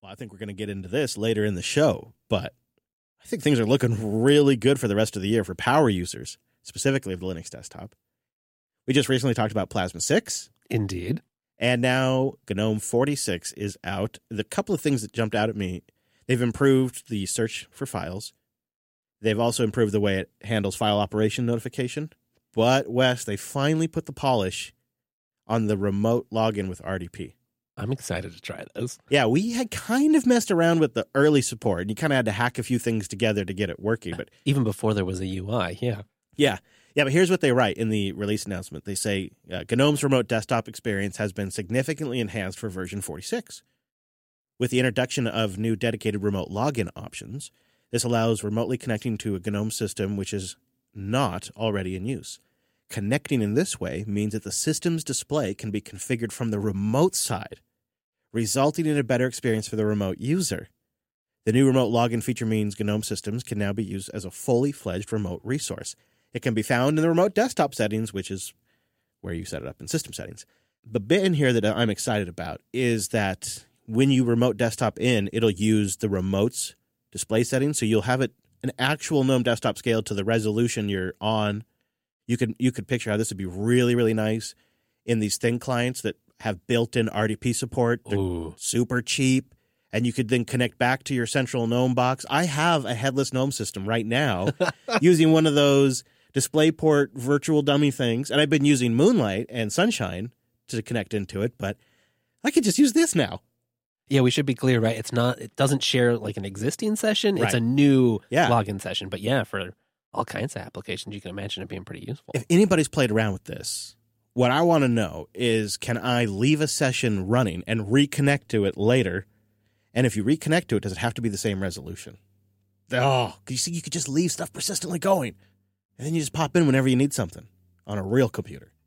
I think we're going to get into this later in the show, but I think things are looking really good for the rest of the year for power users, specifically of the Linux desktop. We just recently talked about Plasma 6. Indeed. And now GNOME 46 is out. The couple of things that jumped out at me, they've improved the search for files. They've also improved the way it handles file operation notification. But, Wes, they finally put the polish on the remote login with RDP. I'm excited to try this. Yeah, we had kind of messed around with the early support, and you kind of had to hack a few things together to get it working. But even before there was a UI, yeah. Yeah, but here's what they write in the release announcement. They say, GNOME's remote desktop experience has been significantly enhanced for version 46. With the introduction of new dedicated remote login options, this allows remotely connecting to a GNOME system which is not already in use. Connecting in this way means that the system's display can be configured from the remote side, resulting in a better experience for the remote user. The new remote login feature means GNOME systems can now be used as a fully fledged remote resource. It can be found in the remote desktop settings, which is where you set it up in system settings. The bit in here that I'm excited about is that when you remote desktop in, it'll use the remote's display settings. So you'll have it an actual GNOME desktop scale to the resolution you're on. You could picture how this would be really, really nice in these thin clients that have built-in RDP support. They're super cheap. And you could then connect back to your central GNOME box. I have a headless GNOME system right now using one of those DisplayPort virtual dummy things. And I've been using Moonlight and Sunshine to connect into it, but I could just use this now. Yeah, we should be clear, right? It doesn't share like an existing session. Right. It's a new login session. But yeah, for all kinds of applications, you can imagine it being pretty useful. If anybody's played around with this, what I want to know is, can I leave a session running and reconnect to it later? And if you reconnect to it, does it have to be the same resolution? Oh, you see, you could just leave stuff persistently going. And then you just pop in whenever you need something on a real computer.